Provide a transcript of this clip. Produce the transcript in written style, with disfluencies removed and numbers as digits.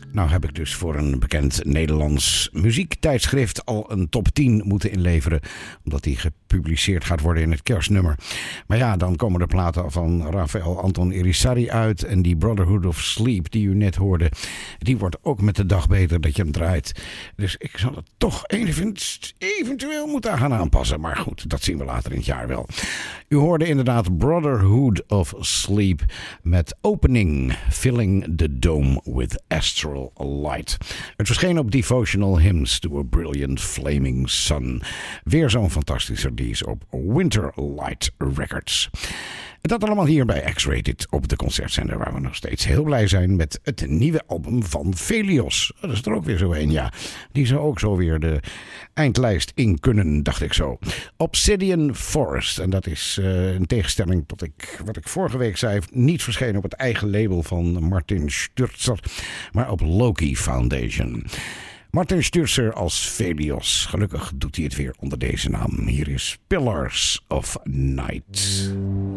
Nou heb ik dus voor een bekend Nederlands muziektijdschrift al een top 10 moeten inleveren. Omdat die gepubliceerd gaat worden in het kerstnummer. Maar ja, dan komen de platen van Rafael Anton Irizarry uit. En die Brotherhood of Sleep die u net hoorde, die wordt ook met de dag beter dat je hem draait. Dus ik zal het toch eventueel moeten gaan aanpassen. Maar goed, dat zien we later in het jaar wel. U hoorde inderdaad Brotherhood of Sleep met opening Filling the Dome with Astral Light. Het verscheen op Devotional Hymns to a Brilliant Flaming Sun. Weer zo'n fantastische release op Winter Light Records. En dat allemaal hier bij X-Rated op de concertzender, waar we nog steeds heel blij zijn met het nieuwe album van Velios. Dat is er ook weer zo een, ja. Die zou ook zo weer de eindlijst in kunnen, dacht ik zo. Obsidian Forest. En dat is in tegenstelling tot wat ik vorige week zei, niet verschenen op het eigen label van Martin Sturzer, maar op Loki Foundation. Martin Sturzer als Velios. Gelukkig doet hij het weer onder deze naam. Hier is Pillars of Night.